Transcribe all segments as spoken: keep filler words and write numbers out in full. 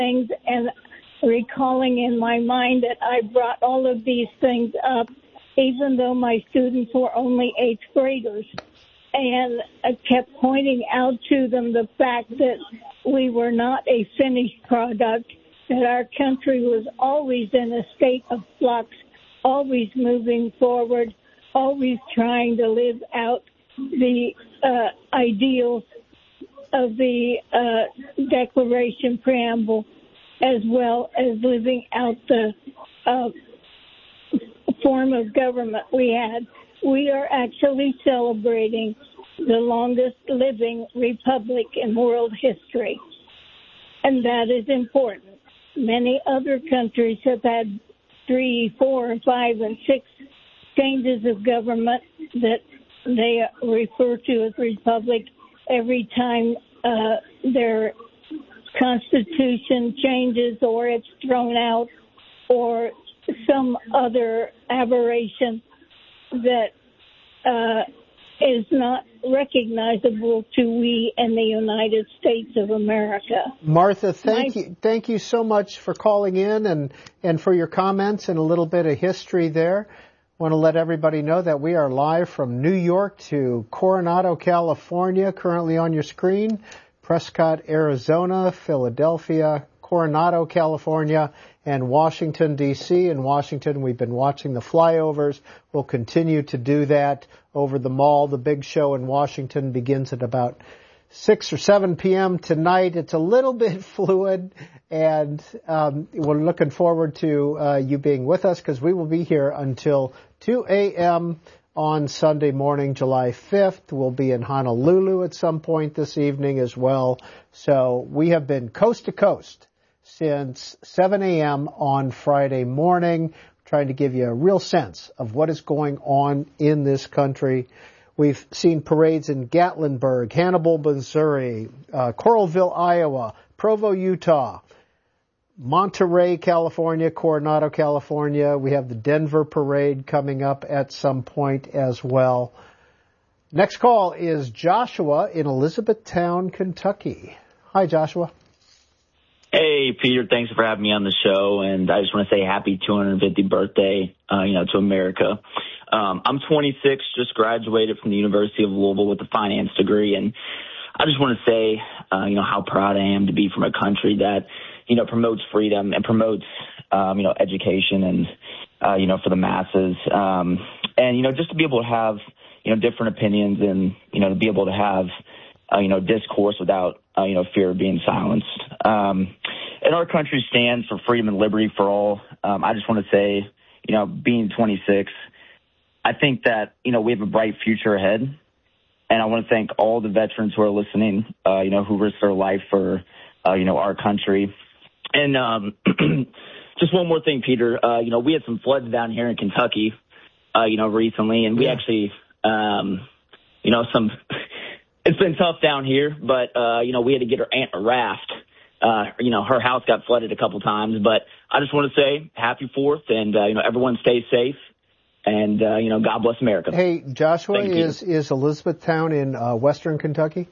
things and recalling in my mind that I brought all of these things up, even though my students were only eighth graders. And I kept pointing out to them the fact that we were not a finished product, that our country was always in a state of flux, always moving forward, always trying to live out the uh, ideals of the uh, Declaration preamble, as well as living out the uh, form of government we had. We are actually celebrating the longest living republic in world history, and that is important. Many other countries have had three, four, five, and six changes of government that they refer to as republic every time uh, their constitution changes or it's thrown out or some other aberration that uh, is not recognizable to we in the United States of America. Martha, thank My, you, thank you so much for calling in and, and for your comments and a little bit of history there. I want to let everybody know that we are live from New York to Coronado, California, currently on your screen, Prescott, Arizona, Philadelphia, Coronado, California, and Washington, D C In Washington, we've been watching the flyovers. We'll continue to do that over the mall. The big show in Washington begins at about six or seven p.m. tonight. It's a little bit fluid, and um, we're looking forward to uh, you being with us because we will be here until two a.m. on Sunday morning, July fifth. We'll be in Honolulu at some point this evening as well. So we have been coast to coast since seven a.m. on Friday morning, trying to give you a real sense of what is going on in this country. We've seen parades in Gatlinburg, Hannibal, Missouri, uh, Coralville, Iowa, Provo, Utah, Monterey, California, Coronado, California. We have the Denver parade coming up at some point as well. Next call is Joshua in Elizabethtown, Kentucky. Hi, Joshua. Hey, Peter, thanks for having me on the show, and I just want to say happy two hundred fiftieth birthday, uh, you know, to America. Um, I'm twenty-six, just graduated from the University of Louisville with a finance degree, and I just want to say, uh, you know, how proud I am to be from a country that, you know, promotes freedom and promotes, um, you know, education and, uh, you know, for the masses. Um, and, you know, just to be able to have, you know, different opinions and, you know, to be able to have, uh, you know, discourse without, uh, you know, fear of being silenced. Um, and our country stands for freedom and liberty for all. Um, I just want to say, you know, being twenty-six, I think that, you know, we have a bright future ahead. And I want to thank all the veterans who are listening, uh, you know, who risked their life for, uh, you know, our country. And um, just one more thing, Peter. Uh, you know, we had some floods down here in Kentucky, uh, you know, recently. And we yeah. actually, um, you know, some – it's been tough down here. But, uh, you know, we had to get our aunt a raft. Uh, you know, her house got flooded a couple times. But I just want to say happy fourth and, uh, you know, everyone stay safe. And, uh, you know, God bless America. Hey, Joshua, is, is Elizabethtown in uh, western Kentucky?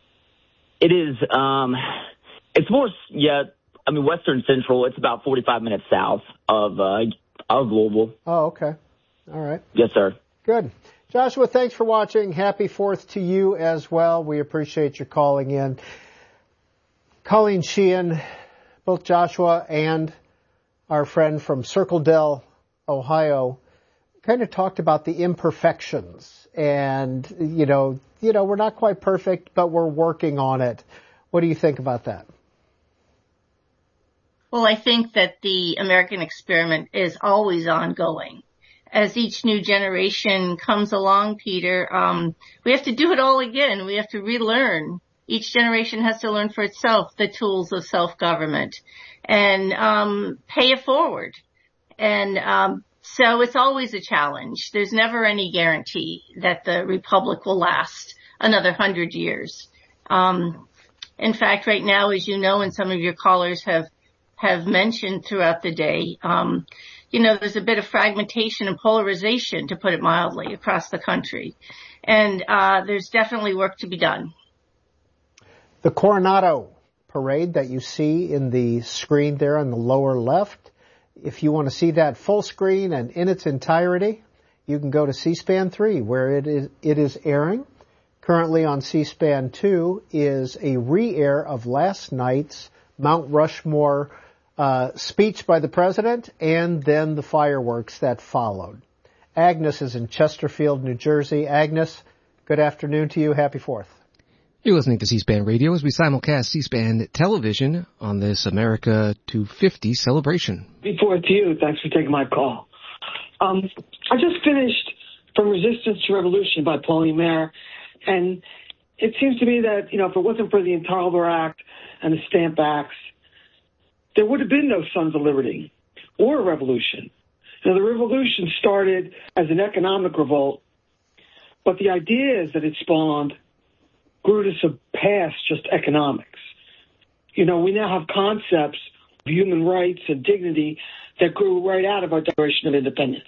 It is. Um, it's more, yeah, I mean, western central. It's about forty-five minutes south of uh, of Louisville. Oh, okay. All right. Yes, sir. Good. Joshua, thanks for watching. Happy fourth to you as well. We appreciate your calling in. Colleen Sheehan, both Joshua and our friend from Circle Dell, Ohio, kind of talked about the imperfections and, you know, you know, we're not quite perfect, but we're working on it. What do you think about that? Well, I think that the American experiment is always ongoing. As each new generation comes along, Peter, um, we have to do it all again. We have to relearn. Each generation has to learn for itself the tools of self-government and um, pay it forward. And um So it's always a challenge. There's never any guarantee that the republic will last another hundred years. Um, in fact, right now, as you know, and some of your callers have have mentioned throughout the day, um, you know, there's a bit of fragmentation and polarization, to put it mildly, across the country. And uh, there's definitely work to be done. The Coronado parade that you see in the screen there on the lower left. If you want to see that full screen and in its entirety, you can go to C-SPAN three, where it is, it is airing. Currently on C-SPAN two is a re-air of last night's Mount Rushmore uh, speech by the president and then the fireworks that followed. Agnes is in Chesterfield, New Jersey. Agnes, good afternoon to you. Happy Fourth. You're listening to C-SPAN Radio as we simulcast C-SPAN television on this America two fifty celebration. Before to you, thanks for taking my call. Um, I just finished From Resistance to Revolution by Pauline Maier, and it seems to me that, you know, if it wasn't for the Intolerable Act and the Stamp Acts, there would have been no Sons of Liberty or a revolution. Now, the revolution started as an economic revolt, but the ideas that it spawned grew to surpass just economics. You know, we now have concepts of human rights and dignity that grew right out of our Declaration of Independence.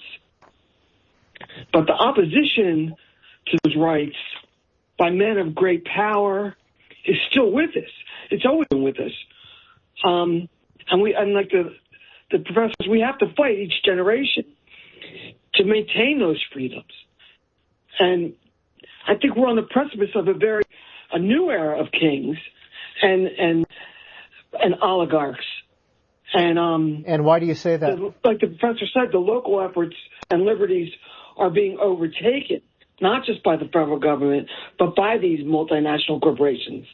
But the opposition to those rights by men of great power is still with us. It's always been with us. Um, and we, and like the, the professors, we have to fight each generation to maintain those freedoms. And I think we're on the precipice of a very, a new era of kings and, and, and oligarchs. And, um, and why do you say that? The, like the professor said, the local efforts and liberties are being overtaken, not just by the federal government, but by these multinational corporations.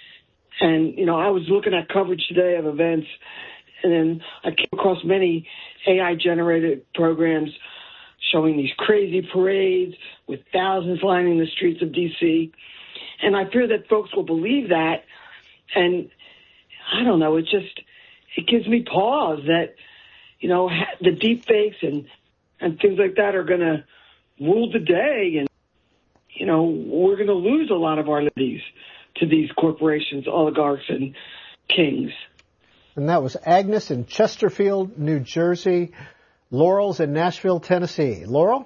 And, you know, I was looking at coverage today of events, and then I came across many A I-generated programs showing these crazy parades with thousands lining the streets of D C. And I fear that folks will believe that. And I don't know, it just, it gives me pause that, you know, the deep fakes and, and things like that are going to rule the day. And, you know, we're going to lose a lot of our liberties to these corporations, oligarchs, and kings. And that was Agnes in Chesterfield, New Jersey. Laurel's in Nashville, Tennessee. Laurel?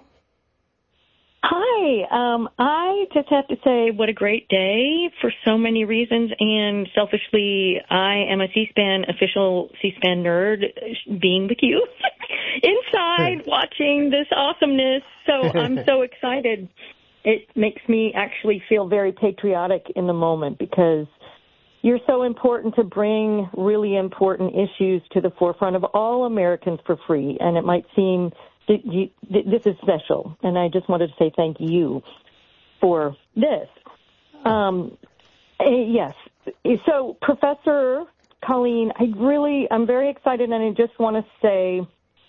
Hi. Um, I just have to say what a great day for so many reasons. And selfishly, I am a C-SPAN official C-SPAN nerd being with you inside watching this awesomeness. So I'm so excited. It makes me actually feel very patriotic in the moment because you're so important to bring really important issues to the forefront of all Americans for free. And it might seem that you, this is special. And I just wanted to say thank you for this. Um, yes. So, Professor Colleen, I really, I'm very excited, and I just want to say,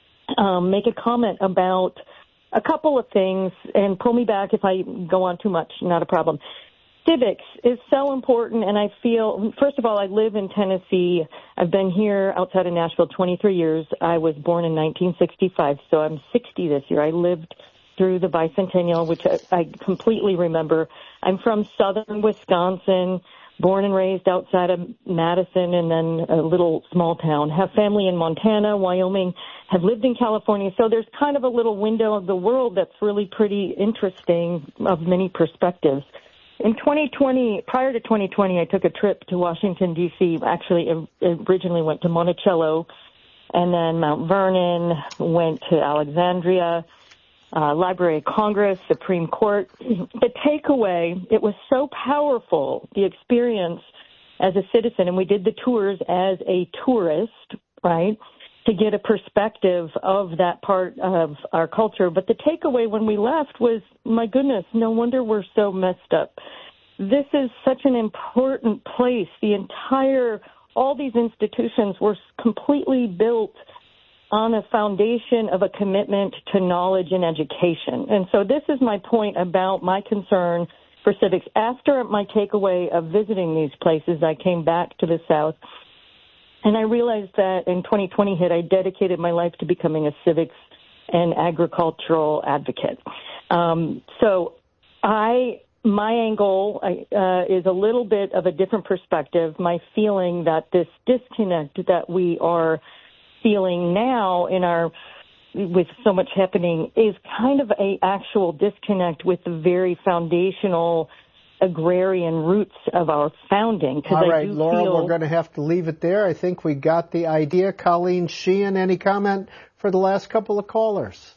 um, make a comment about a couple of things, and pull me back if I go on too much, not a problem. Civics is so important, and I feel, first of all, I live in Tennessee. I've been here outside of Nashville twenty-three years. I was born in nineteen sixty-five, so I'm sixty this year. I lived through the bicentennial, which I, I completely remember. I'm from southern Wisconsin, born and raised outside of Madison and then a little small town. Have family in Montana, Wyoming, have lived in California. So there's kind of a little window of the world that's really pretty interesting of many perspectives. In twenty twenty, prior to twenty twenty, I took a trip to Washington, D C. Actually, originally went to Monticello and then Mount Vernon, went to Alexandria, uh, Library of Congress, Supreme Court. The takeaway, it was so powerful, the experience as a citizen, and we did the tours as a tourist, right, to get a perspective of that part of our culture. But the takeaway when we left was, my goodness, no wonder we're so messed up. This is such an important place. The entire, all these institutions were completely built on a foundation of a commitment to knowledge and education. And so this is my point about my concern for civics. After my takeaway of visiting these places, I came back to the South, and I realized that in twenty twenty hit, I dedicated my life to becoming a civics and agricultural advocate. Um, so I, my angle uh, is a little bit of a different perspective. My feeling that this disconnect that we are feeling now in our, with so much happening, is kind of a actual disconnect with the very foundational agrarian roots of our founding. All I right, do Laura, feel... we're going to have to leave it there. I think we got the idea. Colleen Sheehan, any comment for the last couple of callers?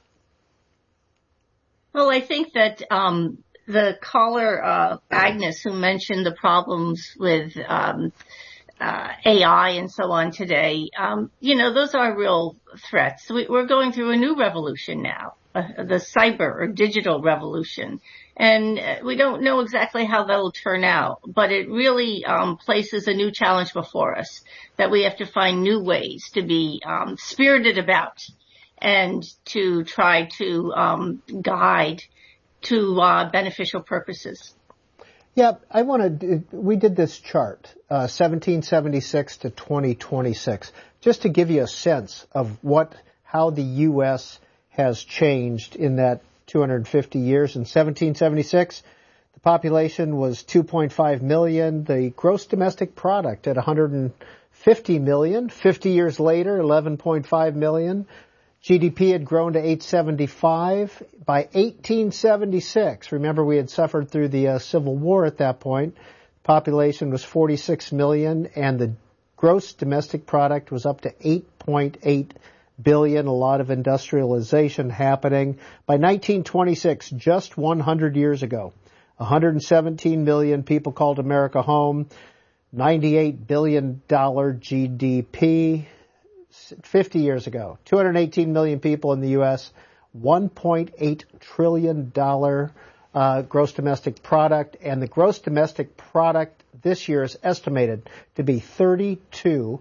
Well, I think that um, the caller, uh, Agnes, who mentioned the problems with um, uh, A I and so on today, um, you know, those are real threats. We, we're going through a new revolution now, uh, the cyber or digital revolution. And we don't know exactly how that'll turn out, but it really um, places a new challenge before us that we have to find new ways to be um, spirited about and to try to um, guide to uh, beneficial purposes. Yeah, I want to, we did this chart, uh, seventeen seventy-six to twenty twenty-six, just to give you a sense of what, how the U S has changed in that two hundred fifty years. In seventeen seventy-six, the population was two point five million, the gross domestic product at one hundred fifty million. fifty years later, eleven point five million. G D P had grown to eight hundred seventy-five. By eighteen seventy-six, remember we had suffered through the uh, Civil War at that point, population was forty-six million, and the gross domestic product was up to eight point eight billion, a lot of industrialization happening. By nineteen twenty-six, just one hundred years ago, one hundred seventeen million people called America home, ninety-eight billion dollars G D P. fifty years ago, two hundred eighteen million people in the U S, one point eight trillion dollars uh, gross domestic product, and the gross domestic product this year is estimated to be thirty-two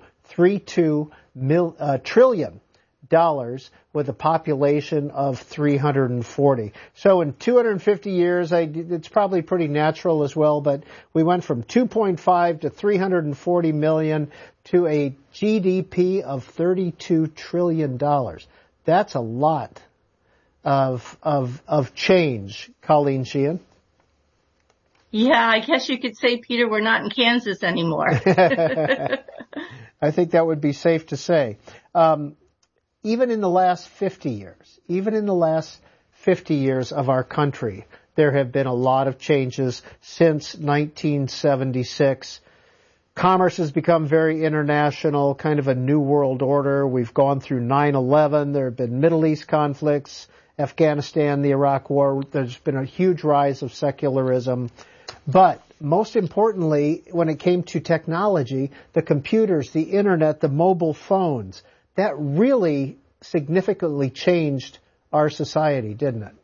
mil, uh, trillion dollars with a population of three hundred forty. So in two hundred fifty years, I, it's probably pretty natural as well, but we went from two point five to three hundred forty million to a G D P of thirty-two trillion dollars. That's a lot of, of, of change, Colleen Sheehan. Yeah, I guess you could say, Peter, we're not in Kansas anymore. I think that would be safe to say. Um, Even in the last fifty years, even in the last fifty years of our country, there have been a lot of changes since nineteen seventy-six. Commerce has become very international, kind of a new world order. We've gone through nine eleven. There have been Middle East conflicts, Afghanistan, the Iraq War. There's been a huge rise of secularism. But most importantly, when it came to technology, the computers, the internet, the mobile phones, that really significantly changed our society, didn't it?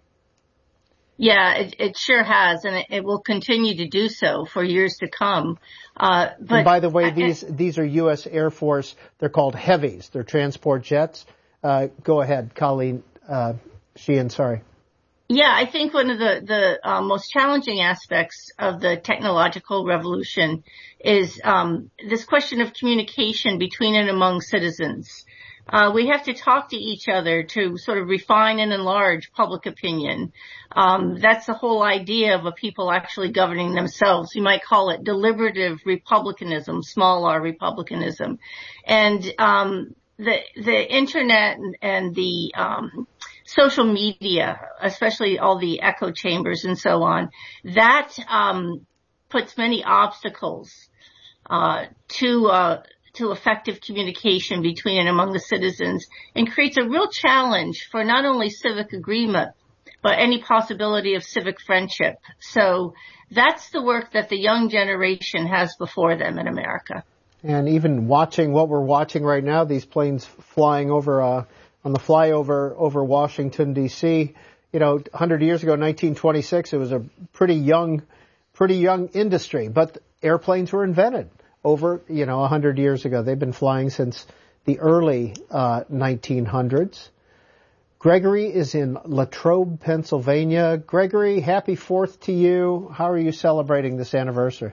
Yeah, it, it sure has, and it, it will continue to do so for years to come. Uh, but and by the way, these these are U S Air Force. They're called heavies. They're transport jets. Uh, go ahead, Colleen uh, Sheehan. Sorry. Yeah, I think one of the the uh, most challenging aspects of the technological revolution is um, this question of communication between and among citizens. Uh, we have to talk to each other to sort of refine and enlarge public opinion. Um, that's the whole idea of a people actually governing themselves. You might call it deliberative republicanism, small r republicanism. And um, the the internet and, and the um, social media, especially all the echo chambers and so on, that um, puts many obstacles uh, to uh to effective communication between and among the citizens, and creates a real challenge for not only civic agreement, but any possibility of civic friendship. So that's the work that the young generation has before them in America. And even watching what we're watching right now, these planes flying over, uh, on the flyover over Washington, D C, you know, one hundred years ago, nineteen twenty-six, it was a pretty young, pretty young industry, but airplanes were invented over, you know, one hundred years ago. They've been flying since the early uh, nineteen hundreds. Gregory is in Latrobe, Pennsylvania. Gregory, happy Fourth to you. How are you celebrating this anniversary?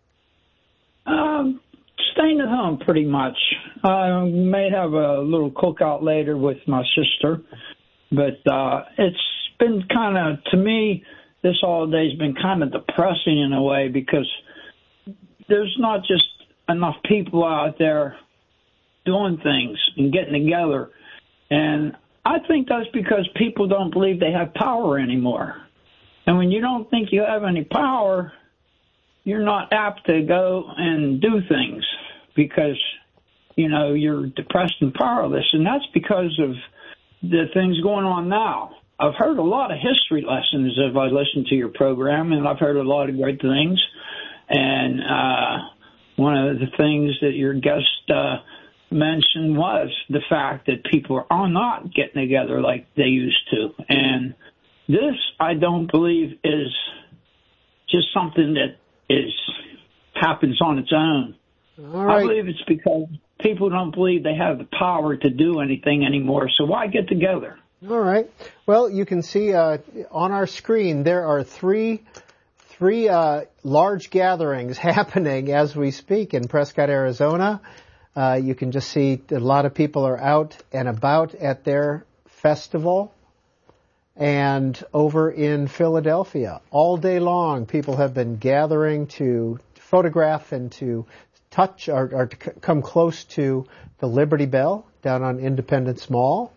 Um, staying at home pretty much. I may have a little cookout later with my sister, but uh, it's been kind of, to me, this holiday's been kind of depressing in a way because there's not just enough people out there doing things and getting together. And I think that's because people don't believe they have power anymore. And when you don't think you have any power, you're not apt to go and do things because, you know, you're depressed and powerless. And that's because of the things going on now. I've heard a lot of history lessons as I listened to your program, and I've heard a lot of great things. And uh, one of the things that your guest uh, mentioned was the fact that people are not getting together like they used to. And this, I don't believe, is just something that is happens on its own. All right. I believe it's because people don't believe they have the power to do anything anymore. So why get together? All right. Well, you can see uh, on our screen there are three three uh, large gatherings happening as we speak in Prescott, Arizona. Uh, you can just see a lot of people are out and about at their festival. And over in Philadelphia, all day long, people have been gathering to photograph and to touch or, or to c- come close to the Liberty Bell down on Independence Mall.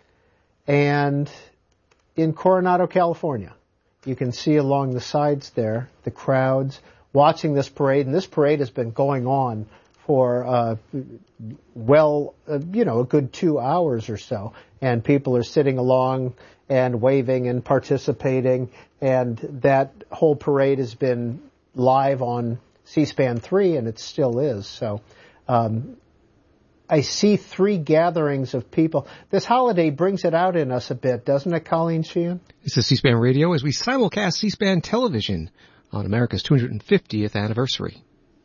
And in Coronado, California, you can see along the sides there the crowds watching this parade. And this parade has been going on for, uh, well, uh, you know, a good two hours or so. And people are sitting along and waving and participating. And that whole parade has been live on C-SPAN three, and it still is. So um, I see three gatherings of people. This holiday brings it out in us a bit, doesn't it, Colleen Sheehan? This is C-SPAN Radio as we simulcast C-SPAN television on America's two hundred fiftieth anniversary.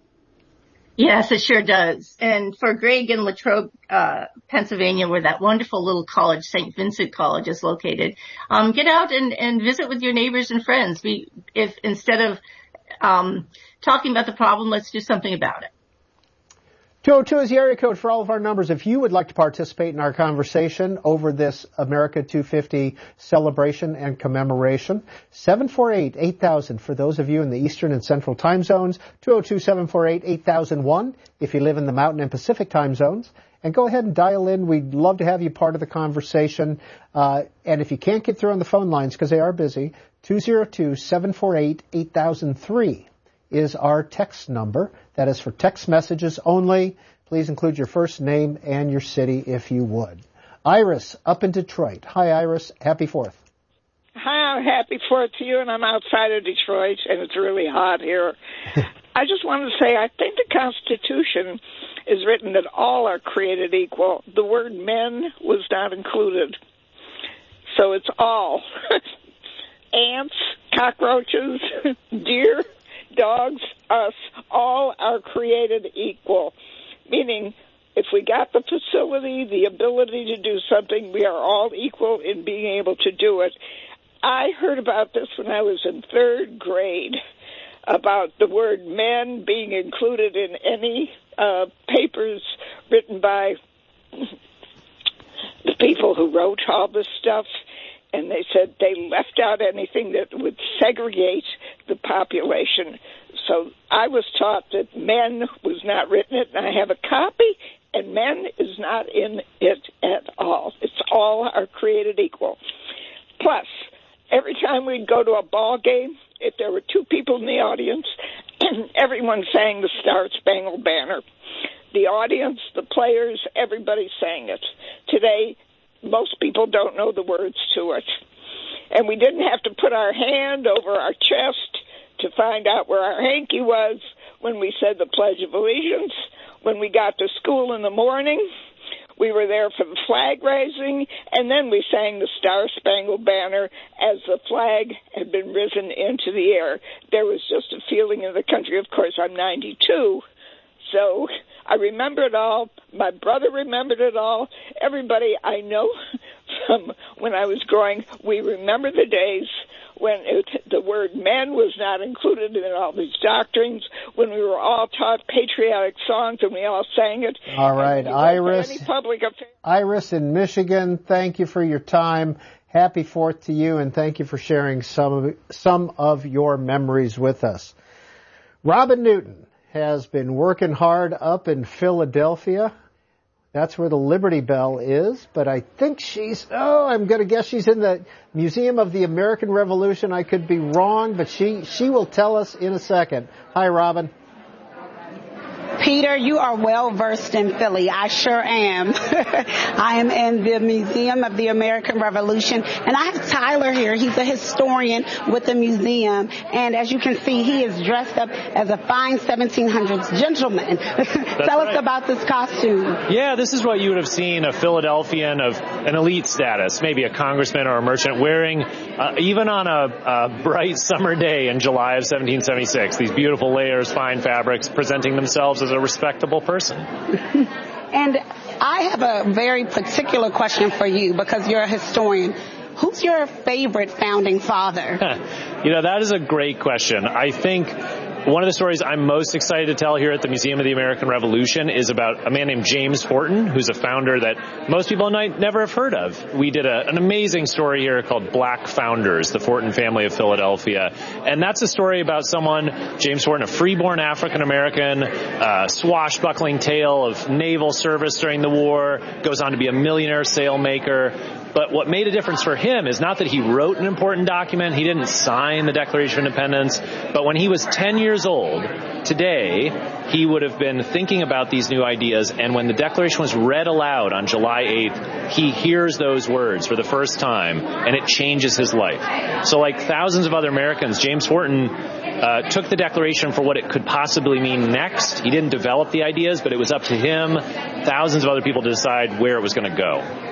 Yes, it sure does. And for Greg in Latrobe, uh, Pennsylvania, where that wonderful little college, Saint Vincent College, is located, um, get out and, and visit with your neighbors and friends. We, if instead of um, talking about the problem, let's do something about it. two oh two is the area code for all of our numbers. If you would like to participate in our conversation over this America two fifty celebration and commemoration, seven four eight, eight thousand for those of you in the Eastern and Central time zones, two oh two, seven four eight, eight thousand one if you live in the Mountain and Pacific time zones. And go ahead and dial in. We'd love to have you part of the conversation. Uh, and if you can't get through on the phone lines because they are busy, two oh two, seven four eight, eight thousand three. is our text number. That is for text messages only. Please include your first name and your city if you would. Iris, up in Detroit. Hi, Iris. Happy Fourth. Hi, happy Fourth to you, and I'm outside of Detroit, and it's really hot here. I just wanted to say I think the Constitution is written that all are created equal. The word men was not included. So it's all. Ants, cockroaches, deer, dogs, us, all are created equal. Meaning, if we got the facility, the ability to do something, we are all equal in being able to do it. I heard about this when I was in third grade, about the word men being included in any uh, papers written by the people who wrote all this stuff. And they said they left out anything that would segregate the population. So I was taught that men was not written it, and I have a copy, and men is not in it at all. It's all are created equal. Plus, every time we'd go to a ball game, if there were two people in the audience, everyone sang the Star Spangled Banner. The audience, the players, everybody sang it. Today, most people don't know the words to it. And we didn't have to put our hand over our chest to find out where our hanky was when we said the Pledge of Allegiance. When we got to school in the morning, we were there for the flag raising, and then we sang the Star Spangled Banner as the flag had been risen into the air. There was just a feeling in the country. Of course, I'm ninety-two, so I remember it all. My brother remembered it all. Everybody I know from when I was growing, we remember the days when it, the word men was not included in all these doctrines, when we were all taught patriotic songs and we all sang it. All right, Iris. Any public affair. Iris in Michigan, thank you for your time. Happy Fourth to you, and thank you for sharing some of, some of your memories with us. Robin Newton has been working hard up in Philadelphia. That's where the Liberty Bell is, but I think she's, oh, I'm going to guess she's in the Museum of the American Revolution. I could be wrong, but she, she will tell us in a second. Hi, Robin. Peter, you are well versed in Philly. I sure am. I am in the Museum of the American Revolution, and I have Tyler here. He's a historian with the museum, and as you can see, he is dressed up as a fine seventeen hundreds gentleman. Tell right. us about this costume. Yeah, this is what you would have seen a Philadelphian of an elite status, maybe a congressman or a merchant, wearing uh, even on a, a bright summer day in July of seventeen seventy-six. These beautiful layers, fine fabrics, presenting themselves as a respectable person. And I have a very particular question for you because you're a historian. Who's your favorite founding father? You know, that is a great question. I think one of the stories I'm most excited to tell here at the Museum of the American Revolution is about a man named James Forten, who's a founder that most people might never have heard of. We did a, an amazing story here called Black Founders, the Forten family of Philadelphia. And that's a story about someone, James Forten, a freeborn African-American, uh, swashbuckling tale of naval service during the war, goes on to be a millionaire sailmaker. But what made a difference for him is not that he wrote an important document, he didn't sign the Declaration of Independence, but when he was ten years old, today, he would have been thinking about these new ideas, and when the Declaration was read aloud on July eighth, he hears those words for the first time, and it changes his life. So like thousands of other Americans, James Forten uh, took the Declaration for what it could possibly mean next. He didn't develop the ideas, but it was up to him, thousands of other people, to decide where it was going to go.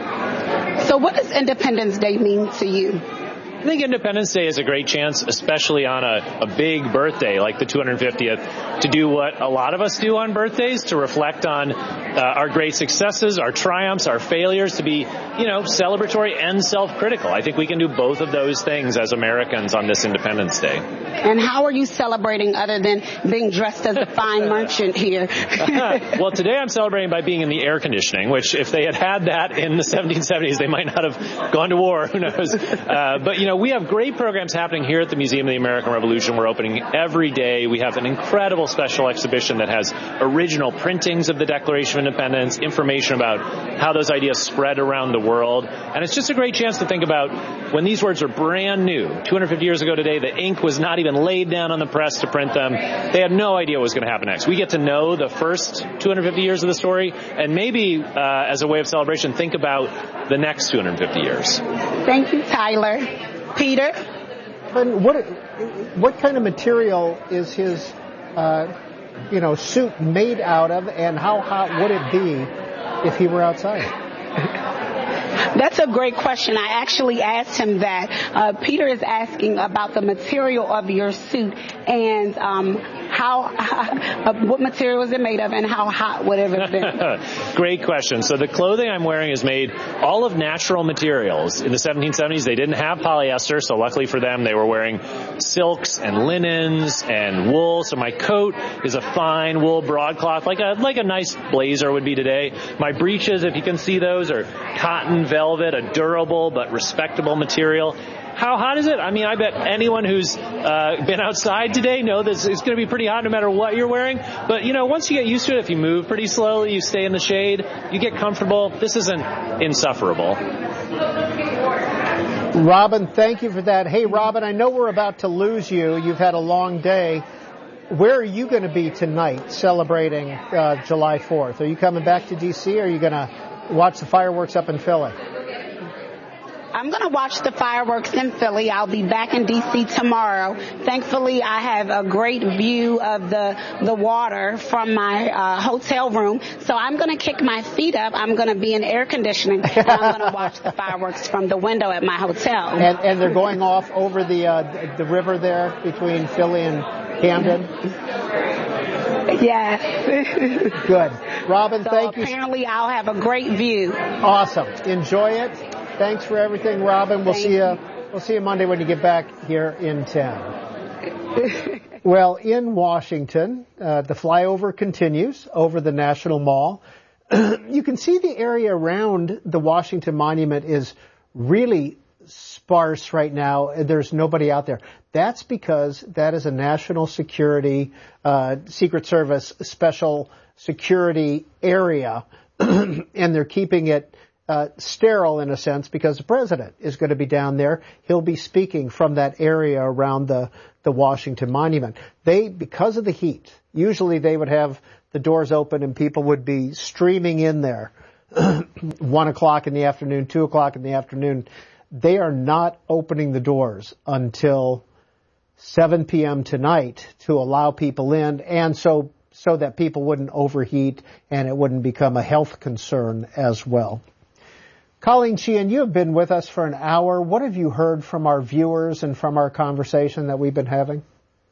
So what does Independence Day mean to you? I think Independence Day is a great chance, especially on a, a big birthday like the two hundred fiftieth, to do what a lot of us do on birthdays, to reflect on uh, our great successes, our triumphs, our failures, to be, you know, celebratory and self-critical. I think we can do both of those things as Americans on this Independence Day. And how are you celebrating other than being dressed as a fine merchant here? Well, today I'm celebrating by being in the air conditioning, which if they had had that in the seventeen seventies, they might not have gone to war. Who knows? Uh, but, you know, we have great programs happening here at the Museum of the American Revolution. We're opening every day. We have an incredible special exhibition that has original printings of the Declaration of Independence, information about how those ideas spread around the world. And it's just a great chance to think about when these words are brand new. two hundred fifty years ago today, the ink was not even laid down on the press to print them. They had no idea what was going to happen next. We get to know the first two hundred fifty years of the story, and maybe uh, as a way of celebration, think about the next two hundred fifty years. Thank you, Tyler. Peter? And what what kind of material is his, uh, you know, suit made out of, and how hot would it be if he were outside? That's a great question. I actually asked him that. Uh, Peter is asking about the material of your suit and um, how, uh, what material is it made of and how hot would it have been? Great question. So the clothing I'm wearing is made all of natural materials. In the seventeen seventies, they didn't have polyester, so luckily for them, they were wearing silks and linens and wool. So my coat is a fine wool broadcloth, like a like a nice blazer would be today. My breeches, if you can see those, are cotton velvet, a durable but respectable material. How hot is it? I mean, I bet anyone who's uh, been outside today know that it's going to be pretty hot no matter what you're wearing. But, you know, once you get used to it, if you move pretty slowly, you stay in the shade, you get comfortable. This isn't insufferable. Robin, thank you for that. Hey, Robin, I know we're about to lose you. You've had a long day. Where are you going to be tonight celebrating uh, July fourth? Are you coming back to D C, or are you going to watch the fireworks up in Philly? I'm going to watch the fireworks in Philly. I'll be back in D C tomorrow. Thankfully, I have a great view of the the water from my uh, hotel room. So I'm going to kick my feet up. I'm going to be in air conditioning, and I'm going to watch the fireworks from the window at my hotel. And, and they're going off over the uh, the river there between Philly and Camden? Yes. Good. Robin, so thank you. Apparently, I'll have a great view. Awesome. Enjoy it. Thanks for everything, Robin. We'll Thank see you. We'll see you Monday when you get back here in town. Well, in Washington, uh, the flyover continues over the National Mall. You can see the area around the Washington Monument is really sparse right now. There's nobody out there. That's because that is a national security, uh, Secret Service special security area and they're keeping it uh, sterile in a sense because the president is going to be down there. He'll be speaking from that area around the, the Washington Monument. They, because of the heat, usually they would have the doors open and people would be streaming in there. One o'clock in the afternoon, two o'clock in the afternoon. They are not opening the doors until seven p.m. tonight to allow people in, and so so that people wouldn't overheat and it wouldn't become a health concern as well. Colleen Sheehan, you have been with us for an hour. What have you heard from our viewers and from our conversation that we've been having?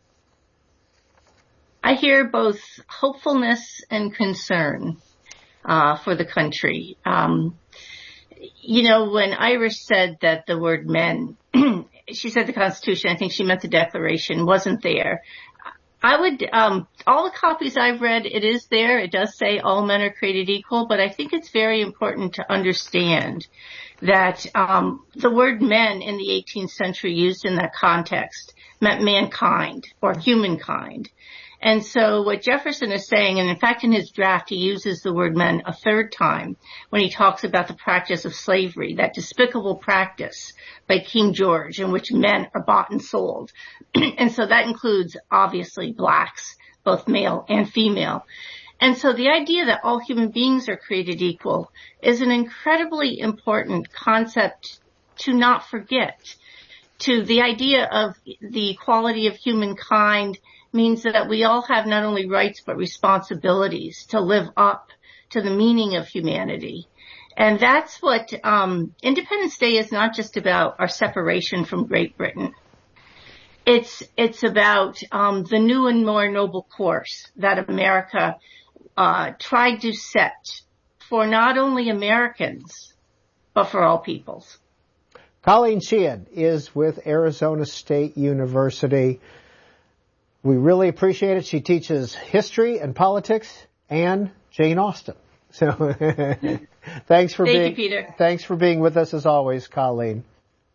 I hear both hopefulness and concern uh, for the country. Um, you know, when Iris said that the word men, she said the Constitution, I think she meant the Declaration, wasn't there. I would, um, all the copies I've read, it is there. It does say all men are created equal, but I think it's very important to understand that um, the word men in the eighteenth century used in that context meant mankind or humankind. And so what Jefferson is saying, and in fact in his draft he uses the word men a third time when he talks about the practice of slavery, that despicable practice by King George in which men are bought and sold. And so that includes obviously blacks, both male and female. And so the idea that all human beings are created equal is an incredibly important concept to not forget. To the idea of the equality of humankind means that we all have not only rights but responsibilities to live up to the meaning of humanity. And that's what um Independence Day is not just about our separation from Great Britain. It's it's about um the new and more noble course that America uh tried to set for not only Americans but for all peoples. Colleen Sheehan is with Arizona State University. We really appreciate it. She teaches history and politics and Jane Austen. So thanks for Thank being you, Peter. Thanks for being with us as always, Colleen.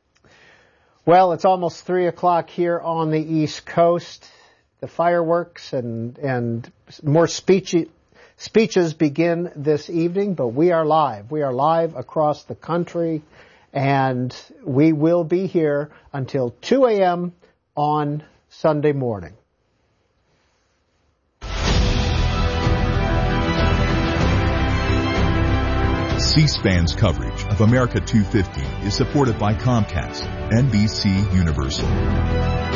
Well, it's almost three o'clock here on the East Coast. The fireworks and and more speech, speeches begin this evening, but we are live. We are live across the country, and we will be here until two a.m. on Sunday morning. C-SPAN's coverage of America two fifty is supported by Comcast, N B C Universal.